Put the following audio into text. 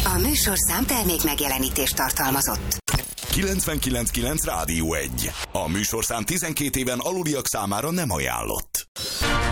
A műsorszám termék megjelenítést tartalmazott. 99.9 Rádió 1. A műsorszám 12 éven aluliak számára nem ajánlott.